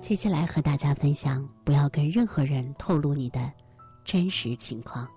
接下来和大家分享，不要跟任何人透露你的真实情况。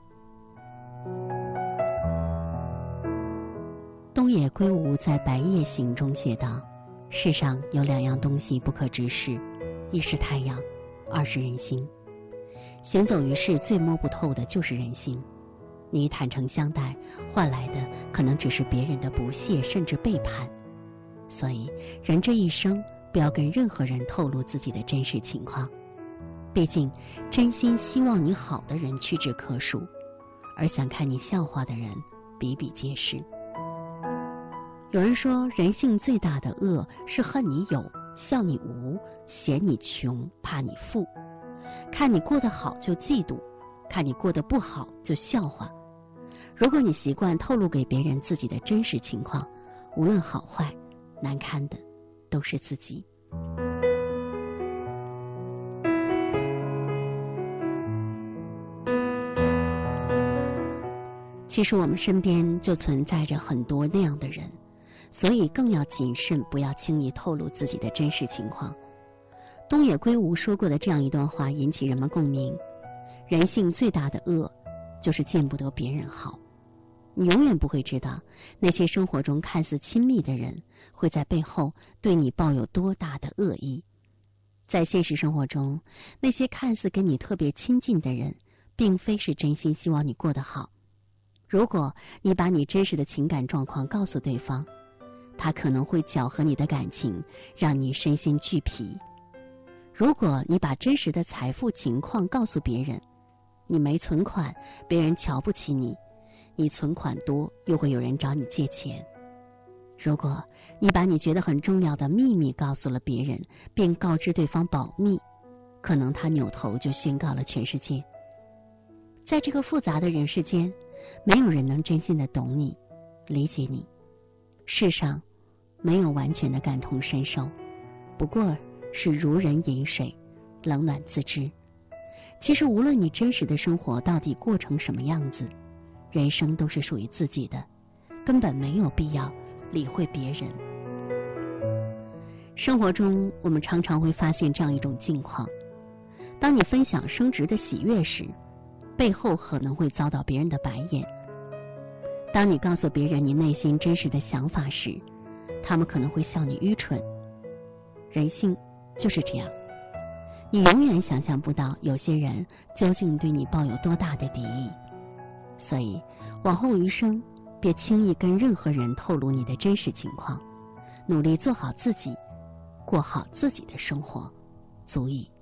东野圭吾在《白夜行》中写道，世上有2样东西不可直视，一是太阳，二是人心。行走于世最摸不透的就是人心，你坦诚相待，换来的可能只是别人的不屑甚至背叛。所以人这一生不要跟任何人透露自己的真实情况，毕竟真心希望你好的人屈指可数，而想看你笑话的人比比皆是。有人说，人性最大的恶是恨你有，笑你无，嫌你穷，怕你富，看你过得好就嫉妒，看你过得不好就笑话。如果你习惯透露给别人自己的真实情况，无论好坏，难堪的都是自己。其实我们身边就存在着很多那样的人，所以更要谨慎，不要轻易透露自己的真实情况。东野圭吾说过的这样一段话引起人们共鸣，人性最大的恶就是见不得别人好。你永远不会知道，那些生活中看似亲密的人会在背后对你抱有多大的恶意。在现实生活中，那些看似跟你特别亲近的人并非是真心希望你过得好。如果你把你真实的情感状况告诉对方，他可能会搅和你的感情，让你身心俱疲。如果你把真实的财富情况告诉别人，你没存款，别人瞧不起你；你存款多，又会有人找你借钱。如果你把你觉得很重要的秘密告诉了别人，并告知对方保密，可能他扭头就宣告了全世界。在这个复杂的人世间，没有人能真心的懂你，理解你。世上没有完全的感同身受，不过是如人饮水，冷暖自知。其实无论你真实的生活到底过成什么样子，人生都是属于自己的，根本没有必要理会别人。生活中我们常常会发现这样一种境况，当你分享升职的喜悦时，背后可能会遭到别人的白眼。当你告诉别人你内心真实的想法时，他们可能会笑你愚蠢。人性就是这样，你永远想象不到有些人究竟对你抱有多大的敌意。所以往后余生，别轻易跟任何人透露你的真实情况，努力做好自己，过好自己的生活，足矣。